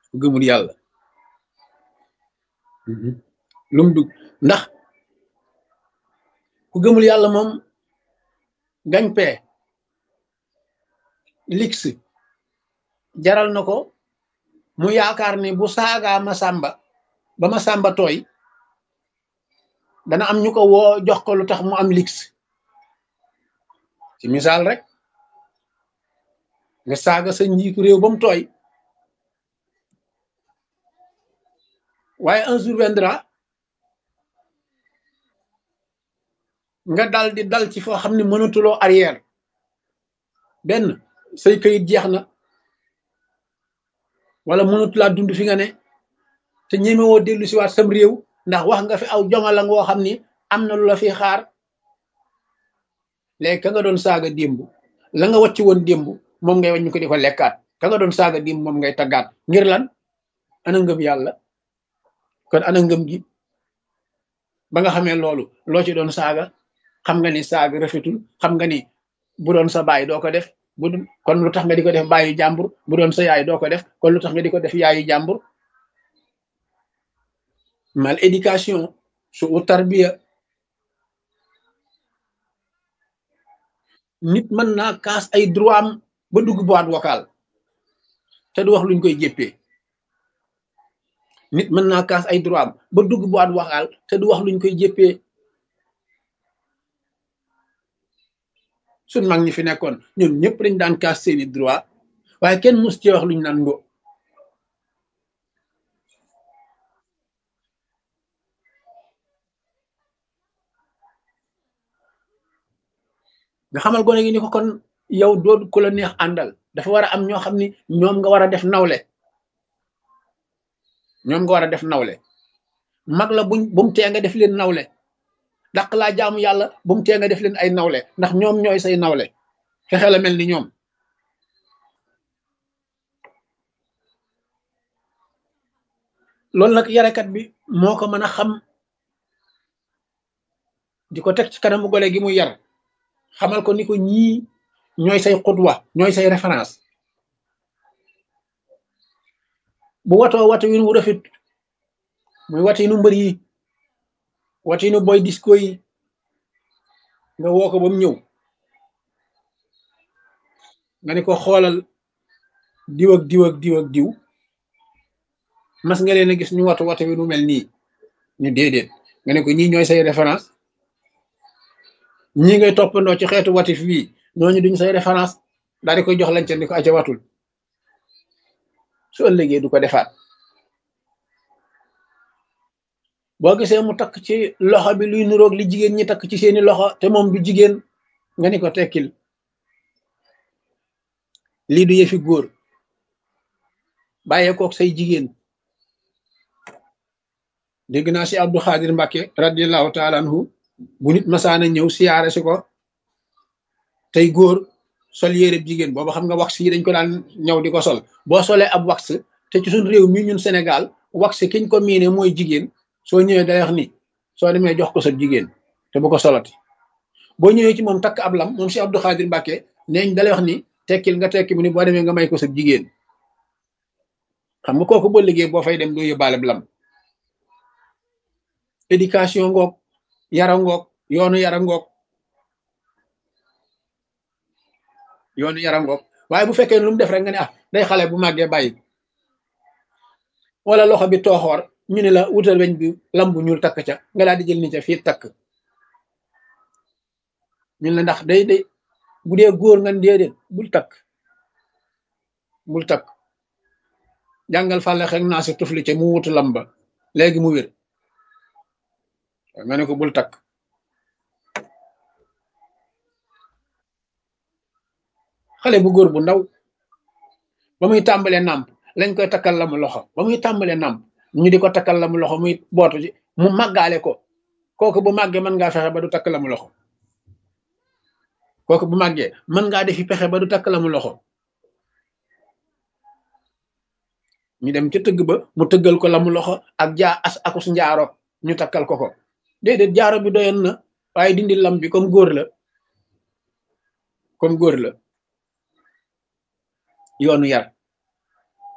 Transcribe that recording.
ku gëmul yàlla lu mu dugg ndax ku gëmul yàlla moom gañ-pee lix jaral na ko mu yaakaar ni bu saagaa Masamba ba Masamba tooy dana am ñu ko woo jox ko lu tax mu am lix ci misaal rek nga saaga sa njiitu réew ba mu tooy waaye un jour viendra nga dal ci foo xam ne mënatuloo arrière benn say këyit jeex na wala mënatulaa dund fi nga ne te ñemewoo dellu si waat sam réew ndax wax nga fi aw jongala ngoo xam ni am na lu la fi xaar léegi ka nga doon saaga démb la nga wàcc woon démb moom ngay wañ ñu ko di ko lekkaat ka nga doon saaga démb moom ngay taggaat ngir lan ana ngëm yàlla kon ana ngëm gi ba nga xamee loolu loo ci doon saaga xam nga ni saaga rafetul xam nga ni bu doon sa baay doo ko def kon lu tax nga di ko def baayu jàmbur bu doon sa yaay doo ko def kon lu tax nga di ko def yaayu jàmbur mal éducation su u tarbiya nit mën naa kaas ay droit am ba dugg boîte vocale te du wax luñ koy jéppee nit mën naa kaas ay droit am ba dugg boîte vocale te du wax luñ koy jéppee suñ mag ñi fi nekkoon ñoom ñëpp dañ daan kaas seeni droit waaye kenn mus ci wax luñ naan ngo nga xamal gone gi ni ko kon yow doo ku la neex àndal dafa war a am ñoo xam ni ñoom nga war a def nawle ñoom nga war a def nawle mag la bu mu tee nga def leen nawle dàq laa jaamu yàlla bu mu tee nga def leen ay nawle ndax ñoom ñooy say nawle fexe la mel ni ñoom loolu nag yarekat bi moo ko mën a xam di ko teg ci kanamu gone gi muy yar xamal ko ni ko ñii ñooy say xutwa ñooy say référence bu watoo watu win wu rafet muy watinu mbër yi watinu boy disco yi nga woo ko ba mu ñëw nga ni ko xoolal diw ak diw ak diw ak diw mas nga leen a gis ñu watu wi nu mel nii ñu déedéet nga ne ko ñii ñooy say référence ñii ngay toppandoo ci xeetu watif bii ñooñu duñ say référence daal di koy jox lañ ca ni ko aca watul su ëllëgee du ko defaat boo gisee mu takk ci loxo bi luy nuroog li jigéen ñi takk ci seeni loxo te moom du jigéen nga ni ko tekkil lii du yëfi góor bàyyee kook say jigéen dégg naa si Abdou Khadir Mbacke radiallahu taala anhu bu nit masaana ñëw siyaare si ko tey góor sol yéreb jigéen booba xam nga wax yi dañ ko daan ñëw di ko sol boo solee ab wax te ci suñ réew mi ñun Sénégal wax kiñ ko miine mooy jigéen soo ñëwee day wax ni soo demee jox ko sa jigéen te bu ko solati boo ñëwee ci moom takk ab lam moom si Abdou Khadir Mbacke neeñ dalay wax ni tekkil nga tekki mu ni boo demee nga may ko sa jigéen xam nga kooku boo liggéey boo fay dem doo yóbbaale lam éducation ngoog yara ngoog yoonu yara ngoog waaye bu fekkee lu mu def rek nga ne ah day xale bu màggee bàyyi wala loxo bi tooxoor ñu ne la wutal weñ bi lam bu ñuul takk ca nga daal di jël ni ca fii takk ñun la ndax day bu dee góor nga déedéet bul takk jàngal fàlle xek naa si tufli ca mu wutu lam ba léegi mu wér nga ne ko bul takk xale bu góor bu ndaw ba muy tàmbalee nàmp lañ koy takkal la mu loxo ba muy tàmbalee nàmp ñu di ko takkal la mu loxo muy bootu ci mu màggaale ko kooku bu màggee mën ngaa fexe ba du takk la mu loxo kooku bu màggee mën ngaa defi pexe ba du takk la mu loxo ñu dem ca tëgg ba mu tëggal ko la mu loxo ak akus njaaro ñu takkal ko déedéet jaaro bi doyoon na waaye dindi lam bi comme góor la yoonu yar